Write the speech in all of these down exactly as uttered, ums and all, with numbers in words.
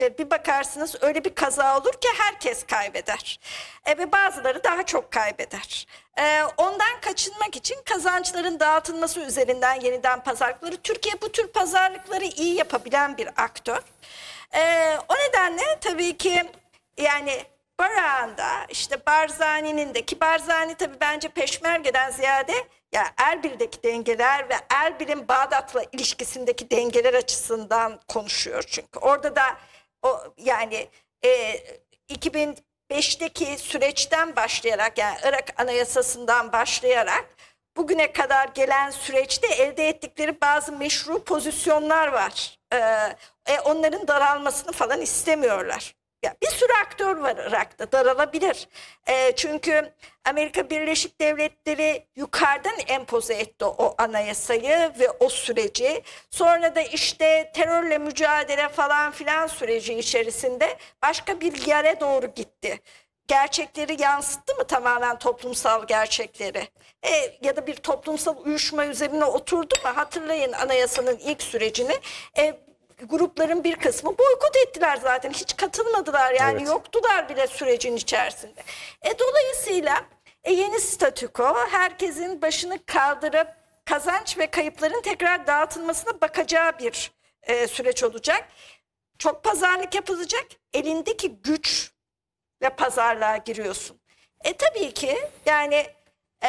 Ve bir bakarsınız öyle bir kaza olur ki herkes kaybeder. E, ve bazıları daha çok kaybeder. E, ondan kaçınmak için kazançların dağıtılması üzerinden yeniden pazarlıkları. Türkiye bu tür pazarlıkları iyi yapabilen bir aktör. E, o nedenle tabii ki yani Barak'ında işte Barzani'nin de ki Barzani tabii bence Peşmerge'den ziyade ya Erbil'deki dengeler ve Erbil'in Bağdat'la ilişkisindeki dengeler açısından konuşuyor çünkü. Orada da o yani e, iki bin beşteki süreçten başlayarak yani Irak Anayasası'ndan başlayarak bugüne kadar gelen süreçte elde ettikleri bazı meşru pozisyonlar var. Ee, e, onların daralmasını falan istemiyorlar. Ya bir sürü aktör var Irak'ta, daralabilir. E, çünkü Amerika Birleşik Devletleri yukarıdan empoze etti o anayasayı ve o süreci. Sonra da işte terörle mücadele falan filan süreci içerisinde başka bir yere doğru gitti. Gerçekleri yansıttı mı tamamen toplumsal gerçekleri? E, ya da bir toplumsal uyuşma üzerine oturdu mu? Hatırlayın anayasanın ilk sürecini. E, grupların bir kısmı boykot ettiler zaten. Hiç katılmadılar yani evet. Yoktular bile sürecin içerisinde. E, dolayısıyla e, yeni statüko herkesin başını kaldırıp kazanç ve kayıpların tekrar dağıtılmasına bakacağı bir e, süreç olacak. Çok pazarlık yapılacak. Elindeki güç ve pazarlığa giriyorsun. E tabii ki yani e,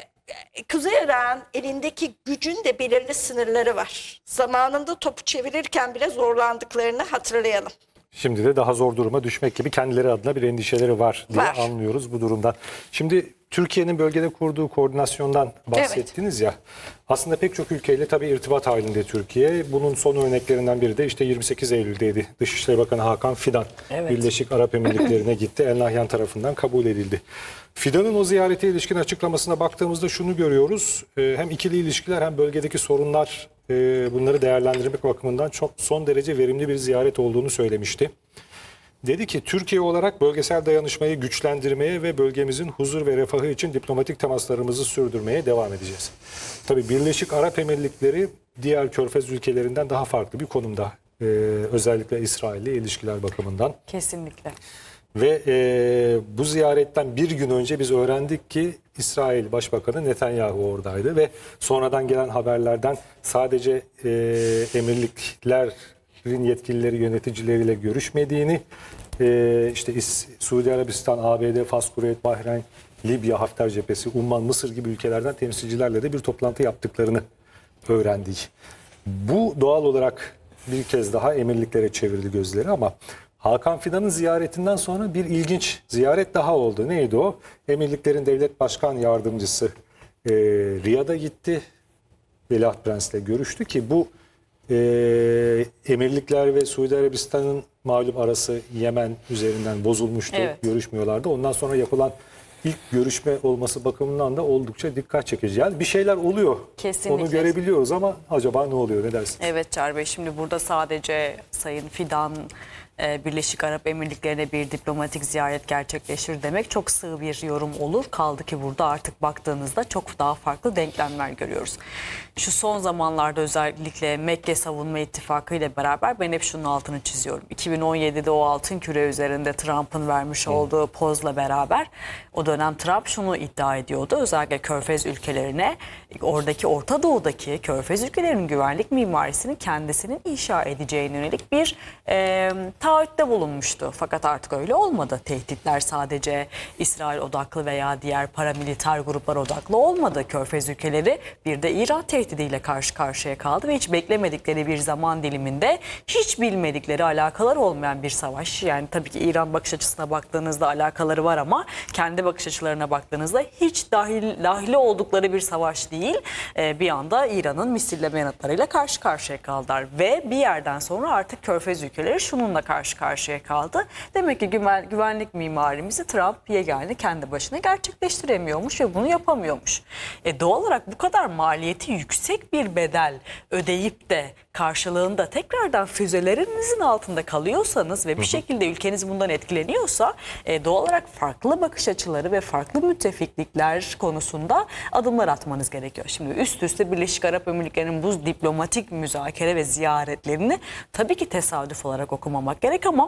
Kuzey Irak'ın elindeki gücün de belirli sınırları var. Zamanında topu çevirirken bile zorlandıklarını hatırlayalım. Şimdi de daha zor duruma düşmek gibi kendileri adına bir endişeleri var diye var. Anlıyoruz bu durumdan. Şimdi Türkiye'nin bölgede kurduğu koordinasyondan bahsettiniz evet. Ya. Aslında pek çok ülkeyle tabii irtibat halinde Türkiye. Bunun son örneklerinden biri de işte yirmi sekiz Eylül'deydi. Dışişleri Bakanı Hakan Fidan evet. Birleşik Arap Emirlikleri'ne gitti. El Nahyan tarafından kabul edildi. Fidan'ın o ziyarete ilişkin açıklamasına baktığımızda şunu görüyoruz. Hem ikili ilişkiler hem bölgedeki sorunlar bunları değerlendirmek bakımından çok son derece verimli bir ziyaret olduğunu söylemişti. Dedi ki Türkiye olarak bölgesel dayanışmayı güçlendirmeye ve bölgemizin huzur ve refahı için diplomatik temaslarımızı sürdürmeye devam edeceğiz. Tabii Birleşik Arap Emirlikleri diğer Körfez ülkelerinden daha farklı bir konumda. Ee, özellikle İsrail'le ilişkiler bakımından. Kesinlikle. Ve e, bu ziyaretten bir gün önce biz öğrendik ki İsrail Başbakanı Netanyahu oradaydı ve sonradan gelen haberlerden sadece e, emirliklerin yetkilileri yöneticileriyle görüşmediğini, e, işte Suudi Arabistan, A B D, Fas, Kuveyt, Bahreyn, Libya, Hafter cephesi, Umman, Mısır gibi ülkelerden temsilcilerle de bir toplantı yaptıklarını öğrendik. Bu doğal olarak bir kez daha emirliklere çevirdi gözleri ama Hakan Fidan'ın ziyaretinden sonra bir ilginç ziyaret daha oldu. Neydi o? Emirliklerin Devlet Başkan Yardımcısı e, Riyad'a gitti. Veliaht Prens'le görüştü ki bu e, emirlikler ve Suudi Arabistan'ın malum arası Yemen üzerinden bozulmuştu. Evet. Görüşmüyorlardı. Ondan sonra yapılan ilk görüşme olması bakımından da oldukça dikkat çekici. Yani bir şeyler oluyor. Kesinlikle. Onu görebiliyoruz ama acaba ne oluyor? Ne dersiniz? Evet Çağrı Bey, şimdi burada sadece Sayın Fidan Birleşik Arap Emirlikleri'ne bir diplomatik ziyaret gerçekleşir demek çok sığ bir yorum olur. Kaldı ki burada artık baktığınızda çok daha farklı denklemler görüyoruz. Şu son zamanlarda özellikle Mekke Savunma İttifakı ile beraber ben hep şunun altını çiziyorum. iki bin on yedide o altın küre üzerinde Trump'ın vermiş olduğu pozla beraber o dönem Trump şunu iddia ediyordu. Özellikle Körfez ülkelerine, oradaki Orta Doğu'daki Körfez ülkelerinin güvenlik mimarisini kendisinin inşa edeceğine yönelik bir e, taahhütte bulunmuştu. Fakat artık öyle olmadı. Tehditler sadece İsrail odaklı veya diğer paramiliter gruplar odaklı olmadı. Körfez ülkeleri bir de İran tehdidiyle karşı karşıya kaldı ve hiç beklemedikleri bir zaman diliminde hiç bilmedikleri alakalar olmayan bir savaş. Yani tabii ki İran bakış açısına baktığınızda alakaları var ama kendi bakış açılarına baktığınızda hiç dahil, dahili oldukları bir savaş değil. Ee, bir anda İran'ın misilleme yanıtlarıyla karşı karşıya kaldılar ve bir yerden sonra artık Körfez ülkeleri şununla karşı karşıya kaldı. Demek ki güven, güvenlik mimarimizi Trump yegane kendi başına gerçekleştiremiyormuş ve bunu yapamıyormuş. E doğal olarak bu kadar maliyeti yüksek bir bedel ödeyip de karşılığında tekrardan füzelerinizin altında kalıyorsanız ve bir şekilde ülkeniz bundan etkileniyorsa e, doğal olarak farklı bakış açıları ve farklı müttefiklikler konusunda adımlar atmanız gerekiyor. Şimdi üst üste Birleşik Arap Emirlikleri'nin bu diplomatik müzakere ve ziyaretlerini tabii ki tesadüf olarak okumamak gerek ama